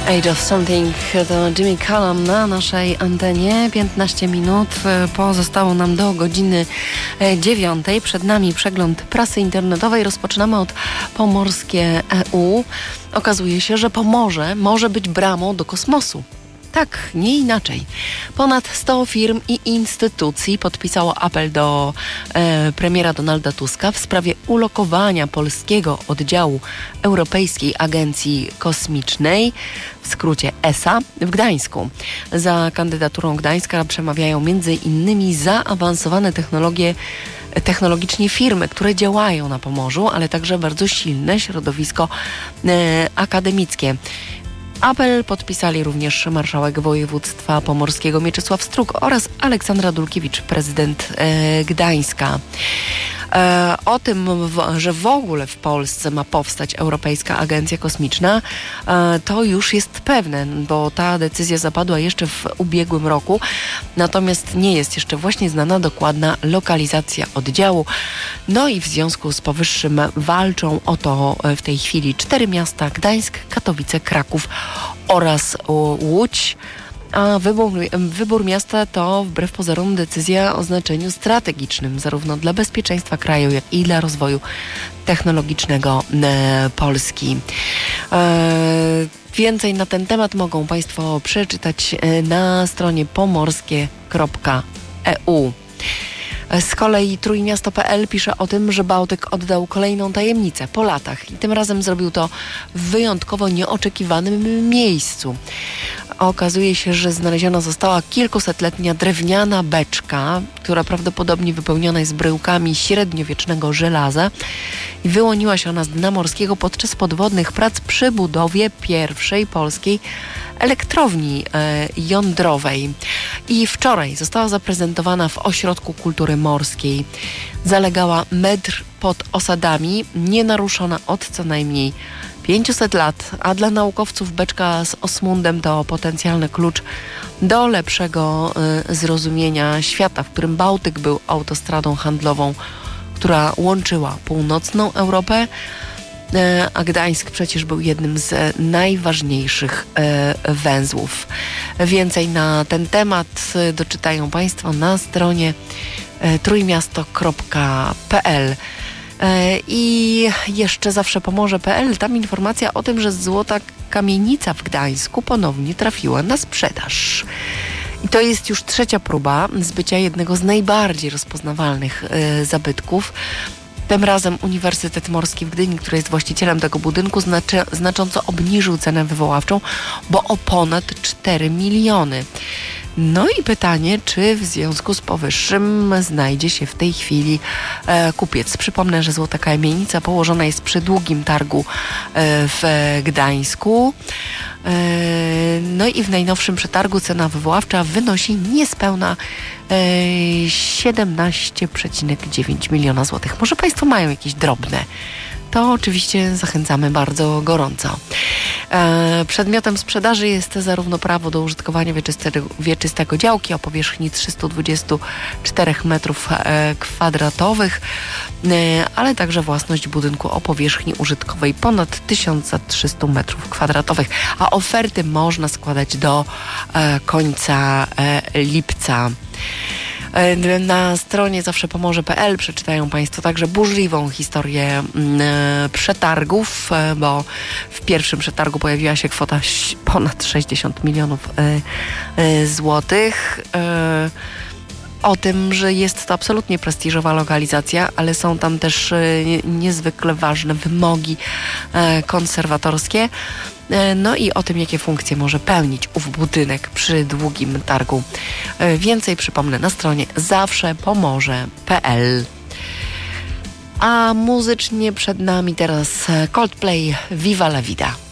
Age of Something to Jimmy Callum na naszej antenie. 15 minut pozostało nam do godziny 9. Przed nami przegląd prasy internetowej. Rozpoczynamy od Pomorskie EU. Okazuje się, że Pomorze może być bramą do kosmosu. Tak, nie inaczej. Ponad 100 firm i instytucji podpisało apel do premiera Donalda Tuska w sprawie ulokowania polskiego oddziału Europejskiej Agencji Kosmicznej, w skrócie ESA, w Gdańsku. Za kandydaturą Gdańska przemawiają m.in. zaawansowane technologicznie firmy, które działają na Pomorzu, ale także bardzo silne środowisko akademickie. Apel podpisali również marszałek województwa pomorskiego Mieczysław Struk oraz Aleksandra Dulkiewicz, prezydent Gdańska. O tym, że w ogóle w Polsce ma powstać Europejska Agencja Kosmiczna, to już jest pewne, bo ta decyzja zapadła jeszcze w ubiegłym roku, natomiast nie jest jeszcze właśnie znana dokładna lokalizacja oddziału. No i w związku z powyższym walczą o to w tej chwili 4 miasta: Gdańsk, Katowice, Kraków oraz Łódź. A wybór miasta to wbrew pozorom decyzja o znaczeniu strategicznym, zarówno dla bezpieczeństwa kraju, jak i dla rozwoju technologicznego Polski. Więcej na ten temat mogą Państwo przeczytać na stronie pomorskie.eu. Z kolei Trójmiasto.pl pisze o tym, że Bałtyk oddał kolejną tajemnicę po latach i tym razem zrobił to w wyjątkowo nieoczekiwanym miejscu. Okazuje się, że znaleziona została kilkusetletnia drewniana beczka, która prawdopodobnie wypełniona jest bryłkami średniowiecznego żelaza i wyłoniła się ona z dna morskiego podczas podwodnych prac przy budowie pierwszej polskiej elektrowni jądrowej. I wczoraj została zaprezentowana w Ośrodku Kultury Morskiej. Zalegała metr pod osadami, nienaruszona od co najmniej 500 lat, a dla naukowców beczka z osmundem to potencjalny klucz do lepszego zrozumienia świata, w którym Bałtyk był autostradą handlową, która łączyła północną Europę, a Gdańsk przecież był jednym z najważniejszych węzłów. Więcej na ten temat doczytają Państwo na stronie trójmiasto.pl. I jeszcze zawsze Pomorze.pl, tam informacja o tym, że złota kamienica w Gdańsku ponownie trafiła na sprzedaż. I to jest już trzecia próba zbycia jednego z najbardziej rozpoznawalnych zabytków. Tym razem Uniwersytet Morski w Gdyni, który jest właścicielem tego budynku, znacząco obniżył cenę wywoławczą, bo o ponad 4 miliony. No i pytanie, czy w związku z powyższym znajdzie się w tej chwili kupiec. Przypomnę, że złota kamienica położona jest przy długim targu w Gdańsku. No i w najnowszym przetargu cena wywoławcza wynosi niespełna 17,9 miliona złotych. Może Państwo mają jakieś drobne, to oczywiście zachęcamy bardzo gorąco. Przedmiotem sprzedaży jest zarówno prawo do użytkowania wieczystego działki o powierzchni 324 m2, ale także własność budynku o powierzchni użytkowej ponad 1300 m2. A oferty można składać do końca lipca. Na stronie zawszepomorze.pl przeczytają Państwo także burzliwą historię przetargów, bo w pierwszym przetargu pojawiła się kwota ponad 60 milionów złotych. O tym, że jest to absolutnie prestiżowa lokalizacja, ale są tam też niezwykle ważne wymogi konserwatorskie. No i o tym, jakie funkcje może pełnić ów budynek przy długim targu. Więcej przypomnę na stronie zawszepomorze.pl. A muzycznie przed nami teraz Coldplay, Viva la Vida.